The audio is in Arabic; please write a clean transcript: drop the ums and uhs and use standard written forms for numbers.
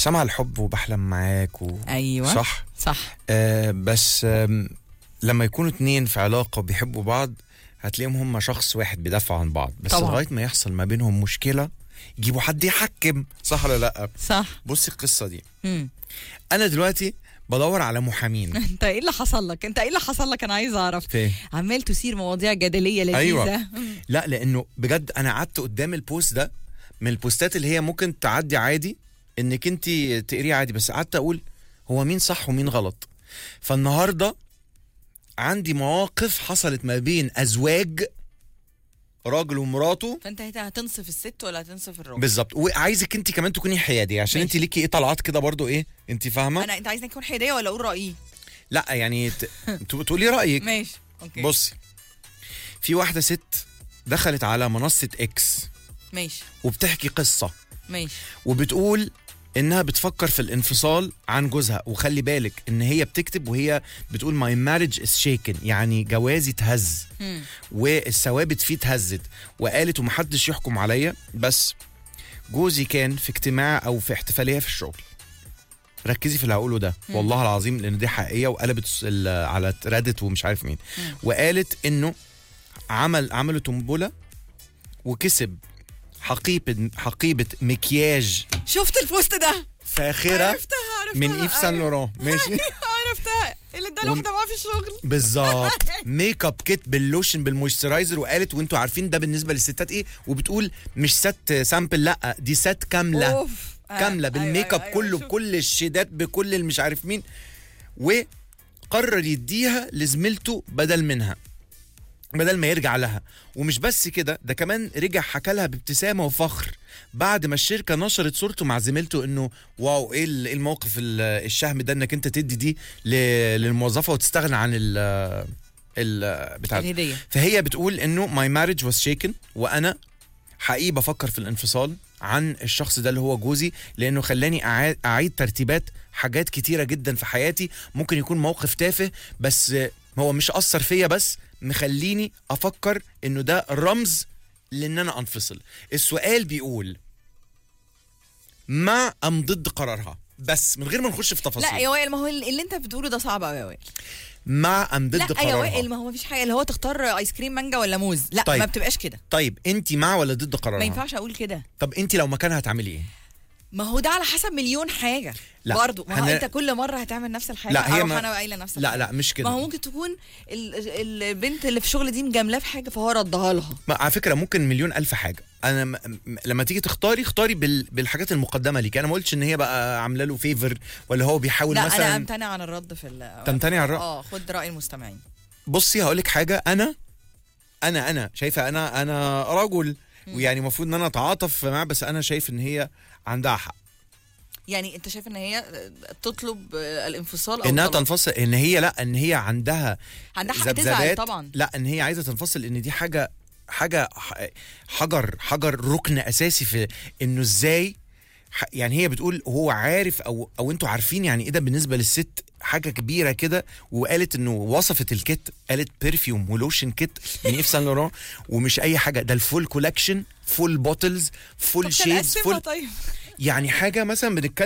سامعه الحب وبحلم معاك ايوه صح. بس لما يكونوا اتنين في علاقه وبيحبوا بعض هتلاقيهم هم شخص واحد بيدافعوا عن بعض، بس طبعا. لغايه ما يحصل ما بينهم مشكله يجيبوا حد يحكم، صح ولا لا؟ صح. بصي القصه دي، انا دلوقتي بدور على محامين. انت ايه اللي حصل لك؟ انا عايز اعرف. فين؟ عمال تثير مواضيع جدليه لذيذه. أيوة. لا لانه بجد انا قعدت قدام البوست ده، من البوستات اللي هي ممكن تعدي عادي انك انت تقريه عادي، بس قعدت اقول هو مين صح ومين غلط. فالنهارده عندي مواقف حصلت ما بين ازواج، راجل ومراته. فانت هتنصف الست ولا هتنصف الراجل؟ بالظبط، وعايزك انت كمان تكوني حياديه عشان انت ليكي ايه طلعات كده برضو، ايه انت فاهمه. انت عايزني اكون حياديه ولا اقول رايي؟ لا يعني تقولي رايك. ماشي اوكي. بصي، في واحده ست دخلت على منصه اكس، ماشي، وبتحكي قصه، ماشي، وبتقول انها بتفكر في الانفصال عن جوزها. وخلي بالك ان هي بتكتب وهي بتقول my marriage is shaken، يعني جوازي اتهز والثوابت فيه اتهزت. وقالت ومحدش يحكم عليا، بس جوزي كان في اجتماع او في احتفاليه في الشغل. ركزي في اللي هقوله ده والله العظيم لان دي حقيقيه، وقلبت على ريدت ومش عارف مين. وقالت انه عملوا تنبله وكسب حقيبة مكياج. شفت البوست ده؟ فاخرة عرفتها من إيف سان لوران. ماشي. عرفتها اللي ادالها واحدة معاه في الشغل. بالظبط. ميك اب كيت باللوشن بالمويسترايزر. وقالت وانتوا عارفين ده بالنسبة للستات ايه، وبتقول مش ست سامبل، لا دي ست كاملة. كاملة بالميك اب كله، بكل الشيدات، بكل المش عارف مين. وقرر يديها لزميلته بدل ما يرجع لها. ومش بس كده، ده كمان رجع حكى لها بابتسامه وفخر بعد ما الشركه نشرت صورته مع زميلته انه واو ايه الموقف الشهم ده انك انت تدي دي للموظفه وتستغنى عن بتاع الهديه. فهي بتقول انه my marriage was shaken، وانا حقيقي بفكر في الانفصال عن الشخص ده اللي هو جوزي، لانه خلاني اعيد ترتيبات حاجات كتيره جدا في حياتي. ممكن يكون موقف تافه، بس هو مش أثر فيا، بس مخليني أفكر إنه ده رمز لأن أنا أنفصل. السؤال بيقول مع أم ضد قرارها، بس من غير ما نخش في تفاصيل. لا يا وائل، ما هو اللي أنت بتقوله ده صعب قوي يا وائل. مع أم ضد قرارها. لا يا وائل، ما هو مفيش حاجة اللي هو تختار آيس كريم مانجا ولا موز. لا طيب. ما بتبقاش كده. طيب أنت مع ولا ضد قرارها؟ ما ينفعش أقول كده. طب أنت لو مكانها هتعملي إيه؟ ما هو ده على حسب مليون حاجه. لا برضو ما هو انت كل مره هتعمل نفس الحاجه. لا هي انا قايله نفس الحاجه. لا مش كده. ما هو ممكن تكون البنت اللي في الشغل دي مجاملاه في حاجه فهو ردها لها. على فكره ممكن مليون الف حاجه. انا لما تيجي اختاري بالحاجات المقدمه ليك. انا ما قلتش ان هي بقى عامله له فيفر ولا هو بيحاول لا مثلا. لا انا امتنع عن الرد تمتنع عن الرد. خد راي المستمعين. بصي هقول لك حاجه. انا شايفه انا رجل، ويعني المفروض ان انا اتعاطف معاه، بس انا شايف ان هي عندها حق. يعني انت شايف ان هي تطلب الانفصال او انها تنفصل، ان هي عندها حق تزعل طبعا. لا ان هي عايزه تنفصل، ان دي حاجه حجر ركن اساسي في انه ازاي. يعني هي بتقول هو عارف او انتوا عارفين يعني ايه ده بالنسبه للست، حاجه كبيره كده. وقالت انه وصفت الكيت، قالت برفيوم ولوشن كيت من ايف سان لوران، ومش اي حاجه، ده الفول كولكشن، فول بوتلز، فول شيدز، فول. طيب. يعني حاجه مثلا بنتكلم